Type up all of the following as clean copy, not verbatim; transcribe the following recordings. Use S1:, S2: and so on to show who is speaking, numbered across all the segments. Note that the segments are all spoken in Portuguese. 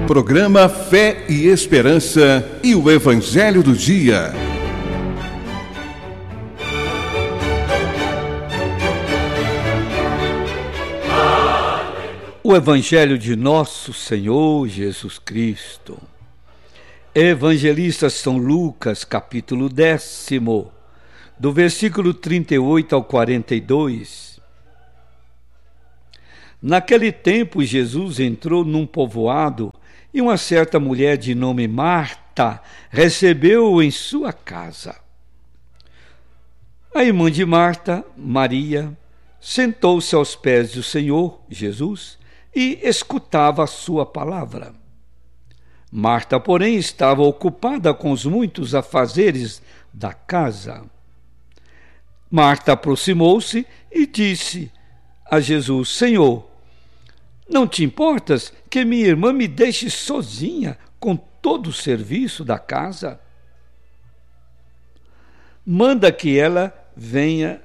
S1: Programa Fé e Esperança e o Evangelho do Dia.
S2: O Evangelho de Nosso Senhor Jesus Cristo. Evangelista São Lucas, capítulo 10, do versículo 38 ao 42. Naquele tempo, Jesus entrou num povoado e uma certa mulher de nome Marta recebeu-o em sua casa. A irmã de Marta, Maria, sentou-se aos pés do Senhor Jesus e escutava a sua palavra. Marta, porém, estava ocupada com os muitos afazeres da casa. Marta aproximou-se e disse a Jesus: Senhor, não te importas que minha irmã me deixe sozinha com todo o serviço da casa? Manda que ela venha,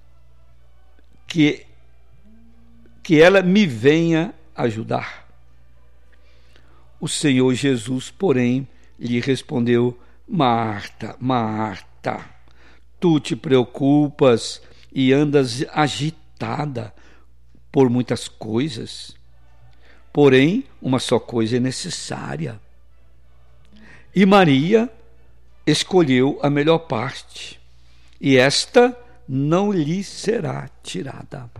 S2: que ela me venha ajudar. O Senhor Jesus, porém, lhe respondeu: Marta, Marta, tu te preocupas e andas agitada por muitas coisas. Porém, uma só coisa é necessária. E Maria escolheu a melhor parte, e esta não lhe será tirada.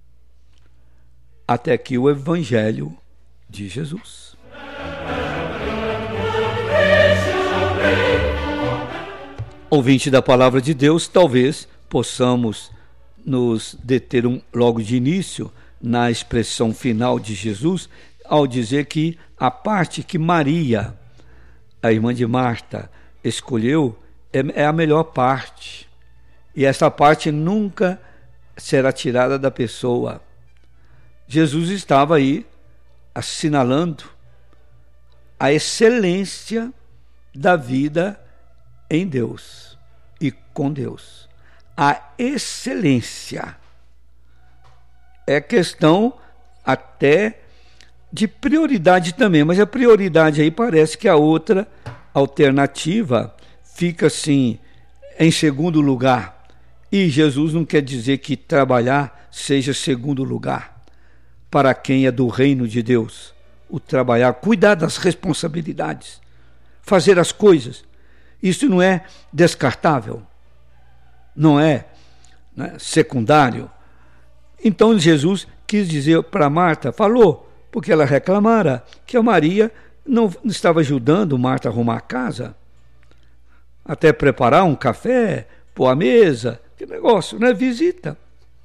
S2: Até aqui o Evangelho de Jesus. Ouvinte da Palavra de Deus, talvez possamos nos deter logo de início na expressão final de Jesus, ao dizer que a parte que Maria, a irmã de Marta, escolheu é a melhor parte. E essa parte nunca será tirada da pessoa. Jesus estava aí assinalando a excelência da vida em Deus e com Deus. A excelência é questão até de prioridade também, mas a prioridade aí parece que a outra alternativa fica assim em segundo lugar. E Jesus não quer dizer que trabalhar seja segundo lugar. Para quem é do reino de Deus, o trabalhar, cuidar das responsabilidades, fazer as coisas, isso não é descartável, não é, secundário. Então Jesus quis dizer para Marta, falou, porque ela reclamara que a Maria não estava ajudando Marta a arrumar a casa, até preparar um café, pôr a mesa, que negócio, não é visita.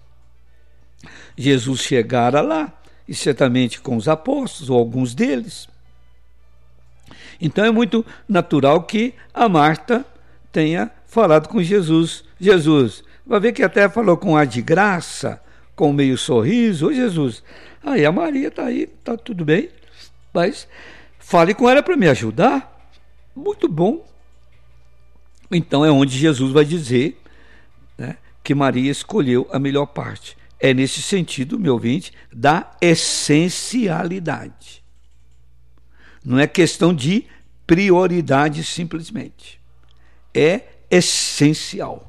S2: Jesus chegara lá, e certamente com os apóstolos, ou alguns deles. Então é muito natural que a Marta tenha falado com Jesus. Jesus, vai ver que até falou com ar de graça, com meio sorriso. Ô Jesus, aí a Maria está aí, está tudo bem, mas fale com ela para me ajudar. Muito bom. Então é onde Jesus vai dizer, que Maria escolheu a melhor parte. É nesse sentido, meu ouvinte, da essencialidade. Não é questão de prioridade simplesmente. É essencial.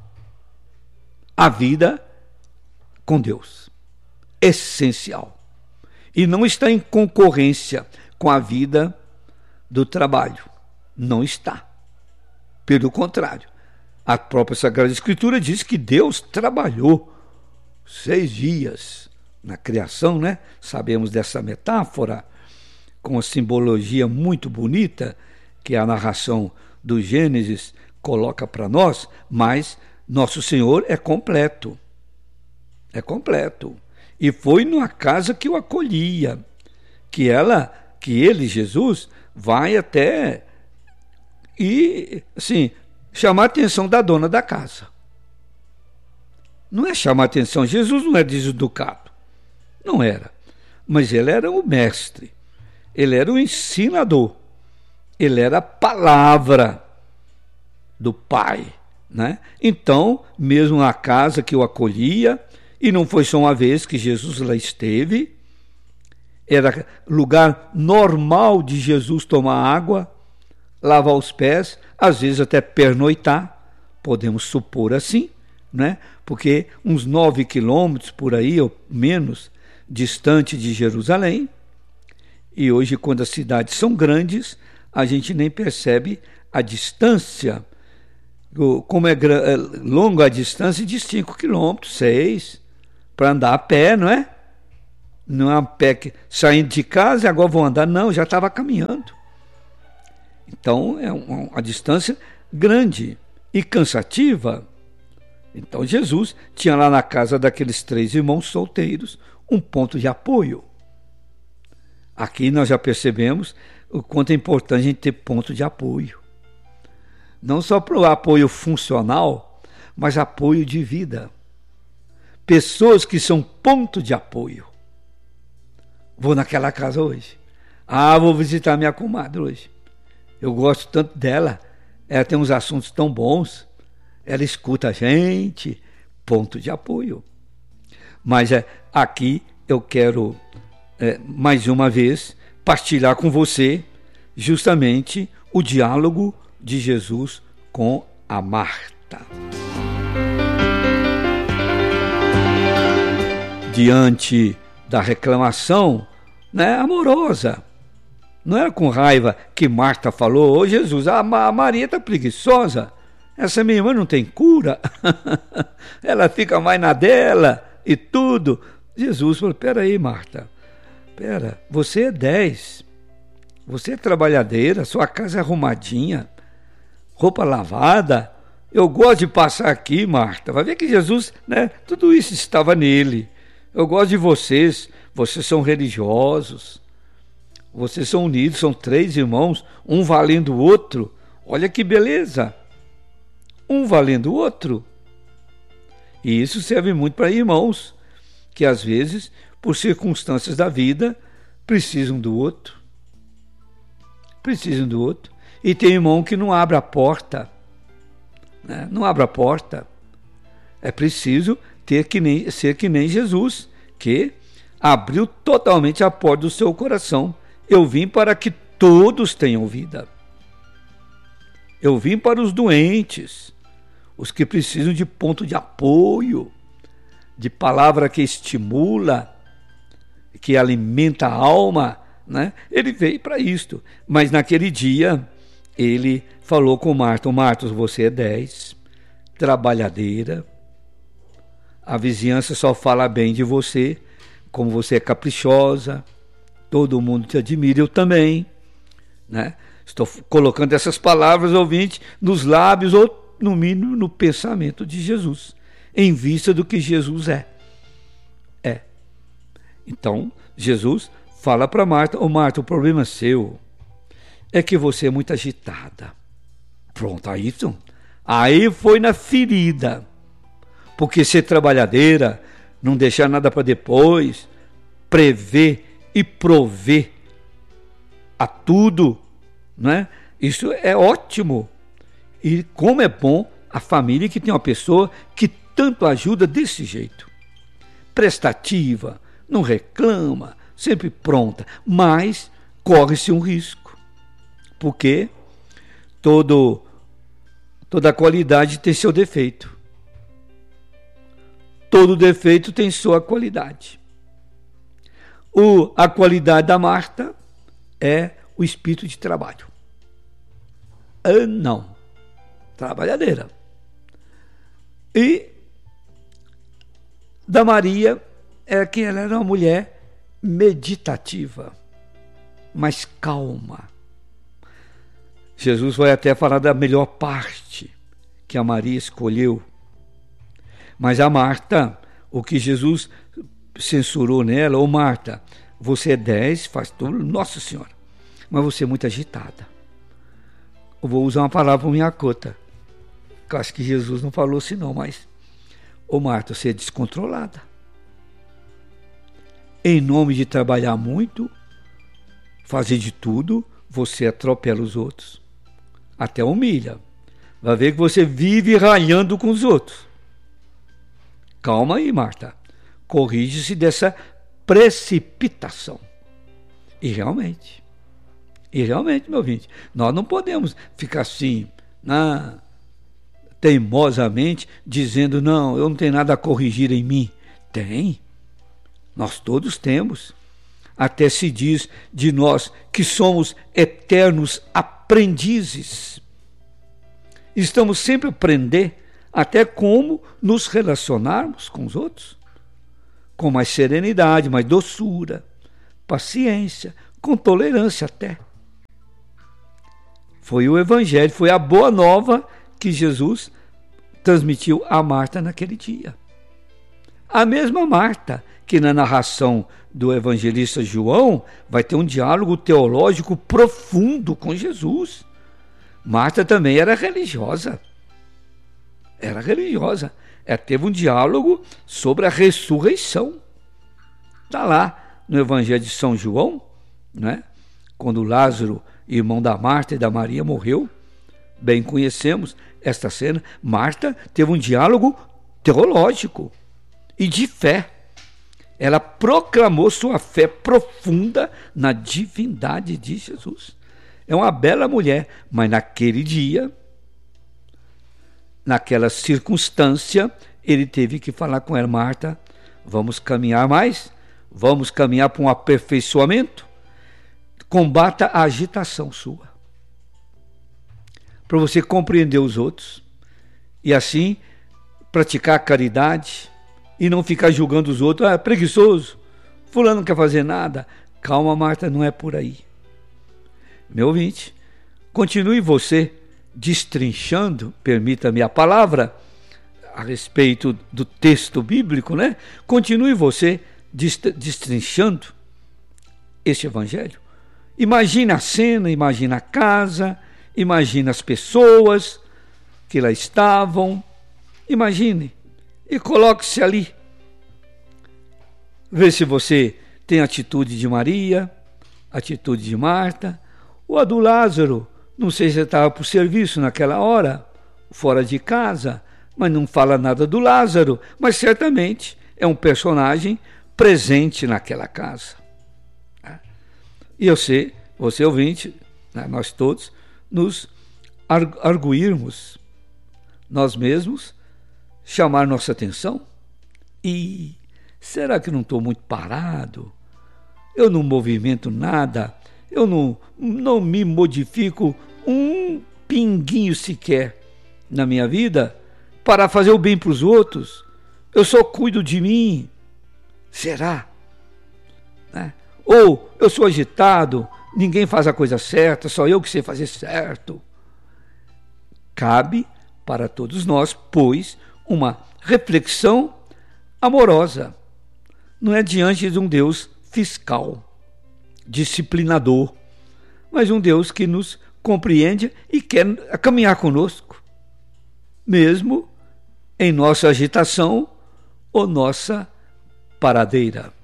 S2: A vida com Deus. Essencial. E não está em concorrência com a vida do trabalho. Não está. Pelo contrário. A própria Sagrada Escritura diz que Deus trabalhou 6 dias na criação, Sabemos dessa metáfora, com a simbologia muito bonita que a narração do Gênesis coloca para nós, mas nosso Senhor é completo. É completo. E foi numa casa que o acolhia, que ele, Jesus, vai até e, assim, chamar a atenção da dona da casa. Não é chamar a atenção, Jesus não é deseducado, não era, mas ele era o mestre, ele era o ensinador, ele era a palavra do Pai, Então, mesmo na casa que o acolhia, e não foi só uma vez que Jesus lá esteve, Era lugar normal de Jesus tomar água, lavar os pés, às vezes até pernoitar, podemos supor assim, né? Porque uns 9 quilômetros por aí, ou menos, distante de Jerusalém, e hoje, quando as cidades são grandes, a gente nem percebe a distância, como é longa a distância de 5 quilômetros, 6, para andar a pé, não é? Não é a pé que, saindo de casa e agora vou andar, não, já estava caminhando. Então, é uma distância grande e cansativa. Então, Jesus tinha lá na casa daqueles 3 irmãos solteiros um ponto de apoio. Aqui nós já percebemos o quanto é importante a gente ter ponto de apoio. Não só para o apoio funcional, mas apoio de vida. Pessoas que são ponto de apoio. Vou naquela casa hoje. Vou visitar minha comadre hoje. Eu gosto tanto dela. Ela tem uns assuntos tão bons. Ela escuta a gente. Ponto de apoio. Mas aqui eu quero, mais uma vez, partilhar com você justamente o diálogo de Jesus com a Marta. Diante da reclamação, né, amorosa, não era com raiva que Marta falou: ô Jesus, a Maria está preguiçosa, essa minha irmã não tem cura, ela fica mais na dela e tudo. Jesus falou: peraí, Marta, você é 10, você é trabalhadeira, sua casa é arrumadinha, roupa lavada, eu gosto de passar aqui, Marta. Vai ver que Jesus, né, tudo isso estava nele. Eu gosto de vocês são religiosos, vocês são unidos, são 3 irmãos, um valendo o outro. Olha que beleza, um valendo o outro. E isso serve muito para irmãos que às vezes, por circunstâncias da vida, precisam do outro. Precisam do outro. E tem irmão que não abre a porta, né? Não abre a porta. É preciso ser que nem Jesus, que abriu totalmente a porta do seu coração. Eu vim para que todos tenham vida. Eu vim para os doentes, os que precisam de ponto de apoio, de palavra que estimula, que alimenta a alma, né? Ele veio para isto. Mas naquele dia, ele falou com Marta: Marta, você é 10, trabalhadeira, a vizinhança só fala bem de você, como você é caprichosa, todo mundo te admira, eu também, né? Estou colocando essas palavras, ouvinte, nos lábios ou, no mínimo, no pensamento de Jesus, em vista do que Jesus é. Então, Jesus fala para Marta: ô Marta, o problema seu é que você é muito agitada. Pronto, aí foi na ferida. Porque ser trabalhadeira, não deixar nada para depois, prever e prover a tudo, né? Isso é ótimo. E como é bom a família que tem uma pessoa que tanto ajuda desse jeito. Prestativa, não reclama, sempre pronta, mas corre-se um risco. Porque toda qualidade tem seu defeito. Todo defeito tem sua qualidade. A qualidade da Marta é o espírito de trabalho. Não. Trabalhadeira. E da Maria é que ela era uma mulher meditativa, mas calma. Jesus vai até falar da melhor parte que a Maria escolheu. Mas a Marta, o que Jesus censurou nela: ô Marta, você é 10, faz tudo, Nossa Senhora, mas você é muito agitada. Eu vou usar uma palavra para minha cota, que eu acho que Jesus não falou assim não, mas: ô Marta, você é descontrolada. Em nome de trabalhar muito, fazer de tudo, você atropela os outros, até humilha. Vai ver que você vive ralhando com os outros. Calma aí, Marta. Corrige-se dessa precipitação. E realmente, meu ouvinte, nós não podemos ficar assim, teimosamente, dizendo, não, eu não tenho nada a corrigir em mim. Tem, nós todos temos. Até se diz de nós que somos eternos aprendizes. Estamos sempre a aprender até como nos relacionarmos com os outros, com mais serenidade, mais doçura, paciência, com tolerância até. Foi o Evangelho, foi a boa nova que Jesus transmitiu a Marta naquele dia. A mesma Marta que na narração do evangelista João vai ter um diálogo teológico profundo com Jesus. Marta também era religiosa. Ela teve um diálogo sobre a ressurreição. Está lá no Evangelho de São João, né? Quando Lázaro, irmão da Marta e da Maria, morreu. Bem conhecemos esta cena. Marta teve um diálogo teológico e de fé. Ela proclamou sua fé profunda na divindade de Jesus. É uma bela mulher, mas naquele dia, naquela circunstância, ele teve que falar com ela: Marta, vamos caminhar mais? Vamos caminhar para um aperfeiçoamento? Combata a agitação sua, para você compreender os outros e assim praticar a caridade e não ficar julgando os outros. É preguiçoso, fulano não quer fazer nada. Calma, Marta, não é por aí. Meu ouvinte, continue você destrinchando, permita-me a palavra, a respeito do texto bíblico, né? Continue você destrinchando este evangelho. Imagina a cena, imagina a casa, imagina as pessoas que lá estavam. Imagine e coloque-se ali. Vê se você tem a atitude de Maria, a atitude de Marta, ou a do Lázaro. Não sei se estava por serviço naquela hora, fora de casa, mas não fala nada do Lázaro, mas certamente é um personagem presente naquela casa. E eu sei, você ouvinte, nós todos, nos arguirmos, nós mesmos, chamar nossa atenção. E será que não estou muito parado? Eu não movimento nada, eu não me modifico um pinguinho sequer na minha vida para fazer o bem para os outros. Eu só cuido de mim. Será? Ou eu sou agitado, ninguém faz a coisa certa, só eu que sei fazer certo. Cabe para todos nós, pois, uma reflexão amorosa. Não é diante de um Deus fiscal, disciplinador, mas um Deus que nos compreende e quer caminhar conosco, mesmo em nossa agitação ou nossa paradeira.